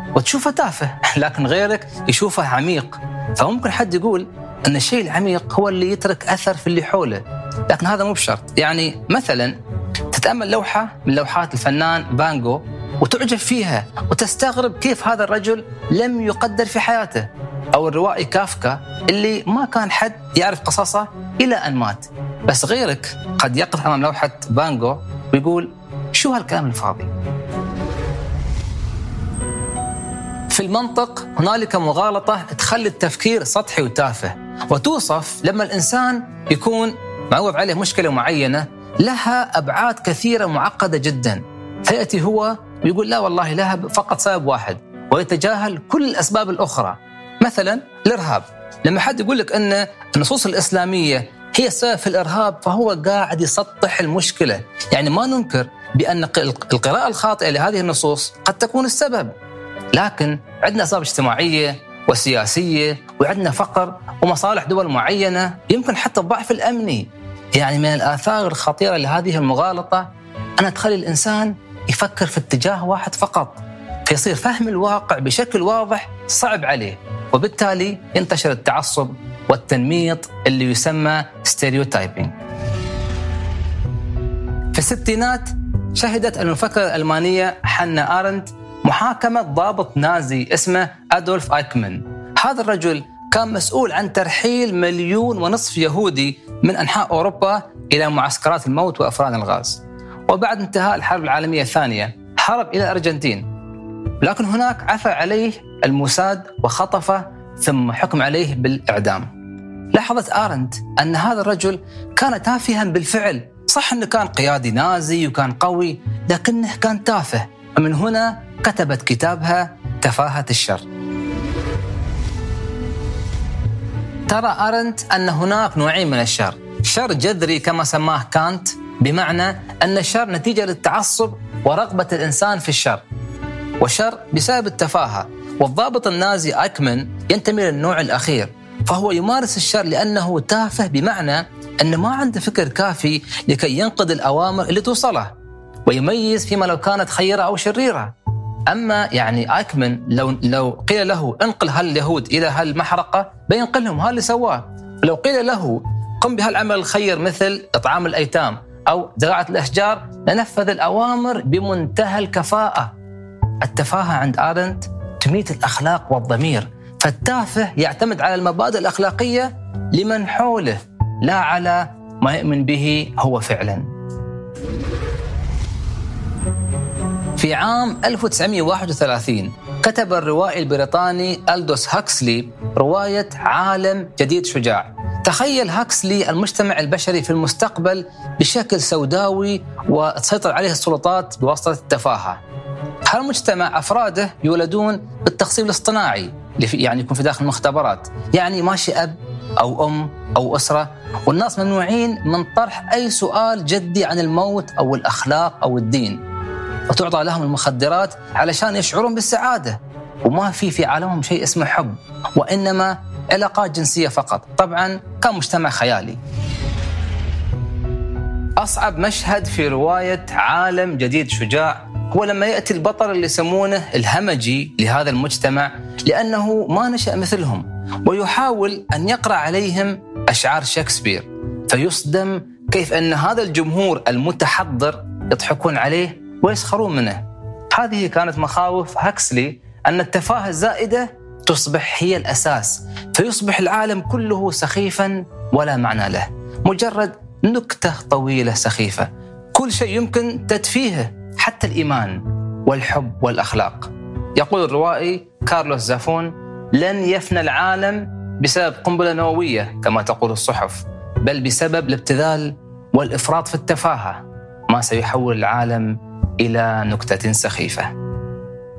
وتشوفه تافه، لكن غيرك يشوفه عميق. فممكن حد يقول أن الشيء العميق هو اللي يترك أثر في اللي حوله، لكن هذا مو بشرط. يعني مثلا تتأمل لوحة من لوحات الفنان فان جوغ وتعجب فيها وتستغرب كيف هذا الرجل لم يقدر في حياته، أو الروائي كافكا اللي ما كان حد يعرف قصصه إلى أن مات. بس غيرك قد يقف أمام لوحة فان جوغ ويقول شو هالكلام الفاضي. في المنطق هنالك مغالطة تخلي التفكير سطحي وتافه، وتوصف لما الإنسان يكون معوض عليه مشكلة معينة لها أبعاد كثيرة معقدة جدا، فيأتي هو ويقول لا والله لها فقط سبب واحد، ويتجاهل كل الأسباب الأخرى. مثلا الإرهاب، لما حد يقول لك أن النصوص الإسلامية هي السبب في الإرهاب فهو قاعد يسطح المشكلة. يعني ما ننكر بأن القراءة الخاطئة لهذه النصوص قد تكون السبب، لكن عندنا أسباب اجتماعية وسياسية، وعندنا فقر ومصالح دول معينة، يمكن حتى الضعف الأمني. يعني من الآثار الخطيرة لهذه المغالطة أن تخلي الإنسان يفكر في اتجاه واحد فقط، فيصير فهم الواقع بشكل واضح صعب عليه، وبالتالي ينتشر التعصب والتنميط اللي يسمى ستيريوتايبينج. في الستينات شهدت المفكرة الألمانية حانا آرنت محاكمة ضابط نازي اسمه أدولف آيكمان. هذا الرجل كان مسؤول عن ترحيل 1.5 مليون يهودي من أنحاء أوروبا إلى معسكرات الموت وأفران الغاز. وبعد انتهاء الحرب العالمية الثانية هرب إلى الأرجنتين، لكن هناك عثر عليه الموساد وخطفه ثم حكم عليه بالإعدام. لاحظت آرنت أن هذا الرجل كان تافها بالفعل، صح أنه كان قيادي نازي وكان قوي، لكنه كان تافه، ومن هنا كتبت كتابها تفاهة الشر. ترى آرنت أن هناك نوعين من الشر، شر جذري كما سماه كانت، بمعنى أن الشر نتيجة للتعصب ورغبة الإنسان في الشر، وشر بسبب التفاهة. والضابط النازي آيكمان ينتمي للنوع الأخير، فهو يمارس الشر لأنه تافه، بمعنى أنه ما عنده فكر كافي لكي ينقذ الأوامر اللي توصله ويميز فيما لو كانت خيرة أو شريرة. أما يعني آيكمان لو قيل له انقل هاليهود إلى هالمحرقة بينقلهم، هاللي سواه. لو قيل له قم بهالعمل الخير مثل إطعام الأيتام أو زراعة الأشجار لنفذ الأوامر بمنتهى الكفاءة. التفاهة عند آرنت تميت الأخلاق والضمير، فالتافه يعتمد على المبادئ الأخلاقية لمن حوله لا على ما يؤمن به هو فعلا. في عام 1931 كتب الروائي البريطاني ألدوس هاكسلي رواية عالم جديد شجاع. تخيل هاكسلي المجتمع البشري في المستقبل بشكل سوداوي وتسيطر عليه السلطات بواسطة التفاهة. هالمجتمع أفراده يولدون بالتخصيب الاصطناعي، يعني يكون في داخل المختبرات، يعني ماشي أب أو أم أو أسرة، والناس ممنوعين من طرح أي سؤال جدي عن الموت أو الأخلاق أو الدين، وتعطى لهم المخدرات علشان يشعرون بالسعادة، وما في عالمهم شيء اسمه حب، وإنما علاقات جنسية فقط. طبعا كان مجتمع خيالي. أصعب مشهد في رواية عالم جديد شجاع هو لما يأتي البطل اللي يسمونه الهمجي لهذا المجتمع، لأنه ما نشأ مثلهم، ويحاول أن يقرأ عليهم أشعار شكسبير، فيصدم كيف أن هذا الجمهور المتحضر يضحكون عليه ويسخرون منه. هذه كانت مخاوف هاكسلي، أن التفاهة الزائدة تصبح هي الأساس، فيصبح العالم كله سخيفا ولا معنى له، مجرد نكتة طويلة سخيفة، كل شيء يمكن تدفيهه، حتى الإيمان والحب والأخلاق. يقول الروائي كارلوس زافون: لن يفنى العالم بسبب قنبلة نووية كما تقول الصحف، بل بسبب الابتذال والإفراط في التفاهة، ما سيحول العالم إلى نكتة سخيفة.